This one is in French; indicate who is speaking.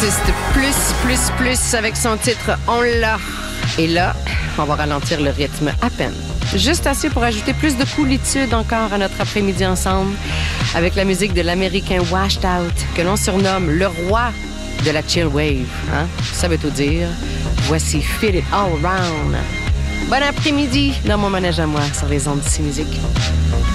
Speaker 1: Artiste plus avec son titre On l'a. Et là, on va ralentir le rythme à peine. Juste assez pour ajouter plus de coolitude encore à notre après-midi ensemble avec la musique de l'américain Washed Out que l'on surnomme le roi de la chill wave. Hein? Ça veut tout dire. Voici Fit It All Around. Bon après-midi dans mon manège à moi sur les ondes d'ici musique.